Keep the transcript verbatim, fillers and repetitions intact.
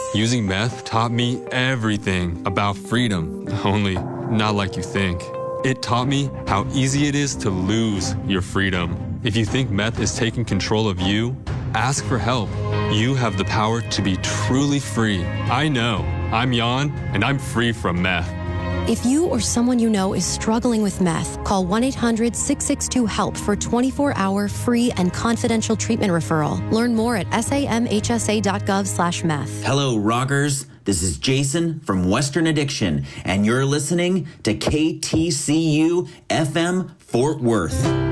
Using meth taught me everything about freedom, only not like you think. It taught me how easy it is to lose your freedom. If you think meth is taking control of you, ask for help. You have the power to be truly free. I know. I'm Jan, and I'm free from meth. If you or someone you know is struggling with meth, call one eight hundred six six two HELP for twenty-four hour free and confidential treatment referral. Learn more at samhsa.gov slash meth. Hello, rockers. This is Jason from Western Addiction, and you're listening to K T C U F M Fort Worth.